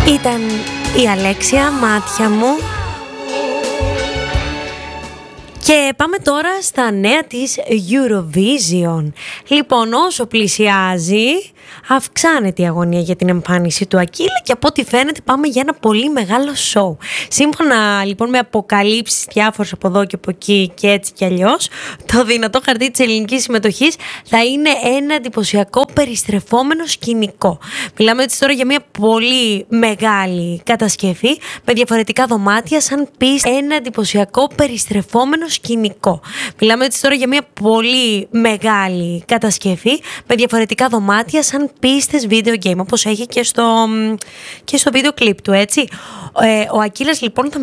Ήταν η Αλέξια, μάτια μου. Και πάμε τώρα στα νέα της Eurovision. Λοιπόν, όσο πλησιάζει, αυξάνεται η αγωνία για την εμφάνιση του Ακύλα και από ό,τι φαίνεται πάμε για ένα πολύ μεγάλο σοου. Σύμφωνα λοιπόν με αποκαλύψεις διάφορες από εδώ και από εκεί και έτσι κι αλλιώς, το δυνατό χαρτί της ελληνικής συμμετοχής θα είναι ένα εντυπωσιακό περιστρεφόμενο σκηνικό. Μιλάμε έτσι τώρα για μια πολύ μεγάλη κατασκευή με διαφορετικά δωμάτια σαν πίστη. Ένα εντυπωσιακό περιστρεφόμενο σκηνικό. Μιλάμε έτσι τώρα για μια πολύ μεγάλη κατασκευή με διαφορετικά δωμάτια σαν πίστες video game, όπως έχει και στο βίντεο κλιπ του, έτσι. Ο Ακύλας λοιπόν θα